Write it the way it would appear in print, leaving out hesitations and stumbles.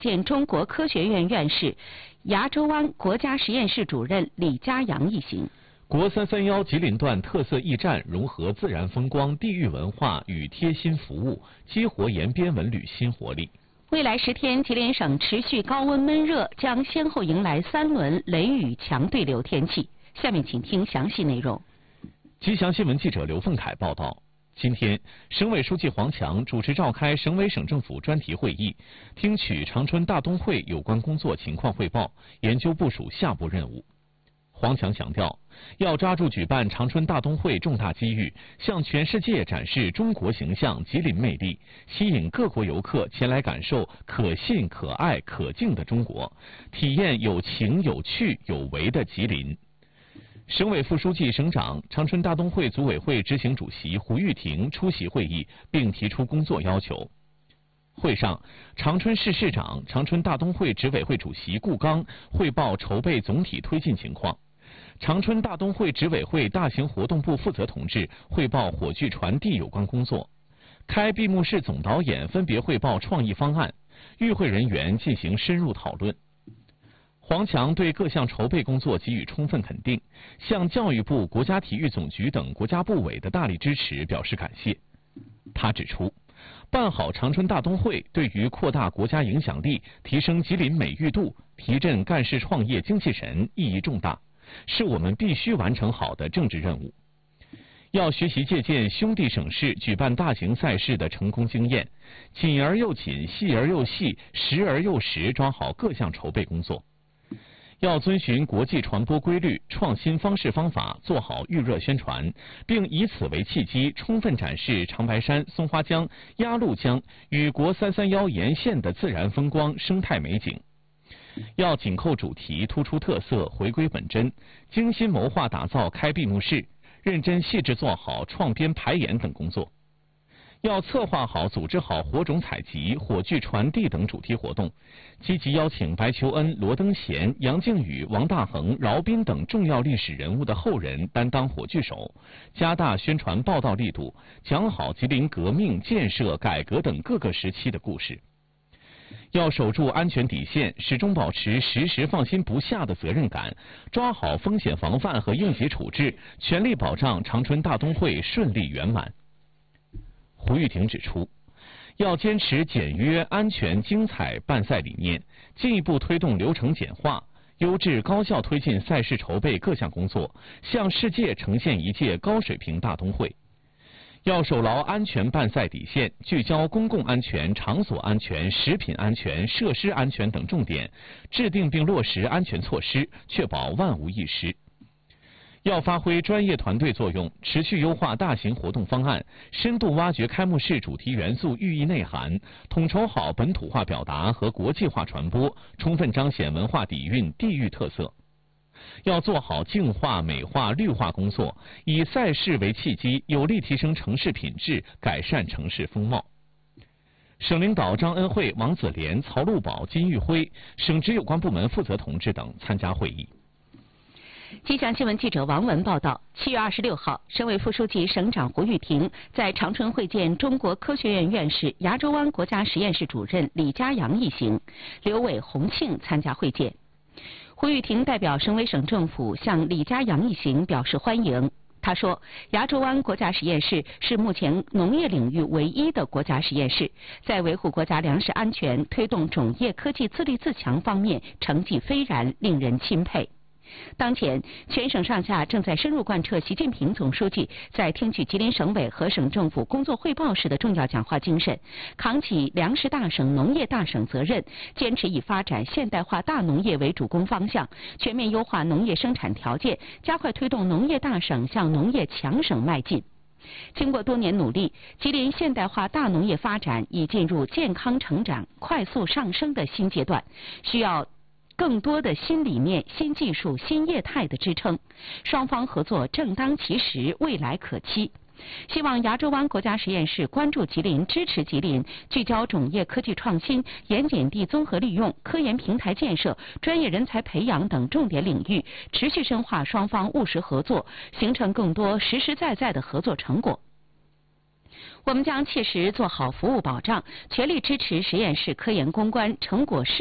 见中国科学院院士、牙洲湾国家实验室主任李家阳一行。 国331吉林段特色驿站融合自然风光、地域文化与贴心服务，激活延边文旅新活力。 未来10天，吉林省持续高温闷热，将先后迎来3轮雷雨强对流天气。下面请听详细内容。 吉祥新闻记者刘凤凯报道。今天，省委书记黄强主持召开省委省政府专题会议，听取长春大冬会有关工作情况汇报，研究部署下步任务。黄强强调，要抓住举办长春大冬会重大机遇，向全世界展示中国形象、吉林魅力，吸引各国游客前来感受可信、可爱、可敬的中国，体验有情、有趣、有为的吉林。省委副书记、省长、长春大冬会组委会执行主席胡玉婷出席会议，并提出工作要求。会上，长春市市长、长春大冬会执委会主席顾刚汇报筹备总体推进情况。长春大冬会执委会大型活动部负责同志汇报火炬传递有关工作。开闭幕式总导演分别汇报创意方案，与会人员进行深入讨论。黄强对各项筹备工作给予充分肯定，向教育部、国家体育总局等国家部委的大力支持表示感谢。他指出，办好长春大冬会对于扩大国家影响力、提升吉林美誉度、提振干事创业精气神意义重大，是我们必须完成好的政治任务。要学习借鉴兄弟省市举办大型赛事的成功经验，紧而又紧，细而又细，实而又实，抓好各项筹备工作。要遵循国际传播规律，创新方式方法，做好预热宣传，并以此为契机，充分展示长白山、松花江、鸭绿江与国331沿线的自然风光、生态美景。要紧扣主题，突出特色，回归本真，精心谋划打造开闭幕式，认真细致做好创编排演等工作。要策划好、组织好火种采集、火炬传递等主题活动，积极邀请白求恩、罗登贤、杨靖宇、王大珩、饶斌等重要历史人物的后人担当火炬手，加大宣传报道力度，讲好吉林革命、建设、改革等各个时期的故事。要守住安全底线，始终保持时时放心不下的责任感，抓好风险防范和应急处置，全力保障长春大冬会顺利圆满。胡玉婷指出，要坚持简约、安全、精彩办赛理念，进一步推动流程简化，优质高效推进赛事筹备各项工作，向世界呈现一届高水平大冬会。要守牢安全办赛底线，聚焦公共安全、场所安全、食品安全、设施安全等重点，制定并落实安全措施，确保万无一失。要发挥专业团队作用，持续优化大型活动方案，深度挖掘开幕式主题元素寓意内涵，统筹好本土化表达和国际化传播，充分彰显文化底蕴、地域特色。要做好净化、美化、绿化工作，以赛事为契机，有力提升城市品质，改善城市风貌。省领导张恩惠、王子莲、曹路宝、金玉辉，省直有关部门负责同志等参加会议。 吉祥新闻记者王文报道，7月26号，省委副书记、省长胡玉婷在长春会见中国科学院院士、牙洲湾国家实验室主任李家阳一行，刘伟、洪庆参加会见。胡玉婷代表省委省政府向李家阳一行表示欢迎。他说，牙洲湾国家实验室是目前农业领域唯一的国家实验室，在维护国家粮食安全、推动种业科技自立自强方面成绩斐然，令人钦佩。当前，全省上下正在深入贯彻习近平总书记在听取吉林省委和省政府工作汇报时的重要讲话精神，扛起粮食大省、农业大省责任，坚持以发展现代化大农业为主攻方向，全面优化农业生产条件，加快推动农业大省向农业强省迈进。经过多年努力，吉林现代化大农业发展已进入健康成长、快速上升的新阶段，需要更多的新理念、新技术、新业态的支撑，双方合作正当其时，未来可期。希望牙洲湾国家实验室关注吉林、支持吉林，聚焦种业科技创新、盐碱地综合利用、科研平台建设、专业人才培养等重点领域，持续深化双方务实合作，形成更多实实在在的合作成果。 我们将切实做好服务保障，全力支持实验室科研攻关成果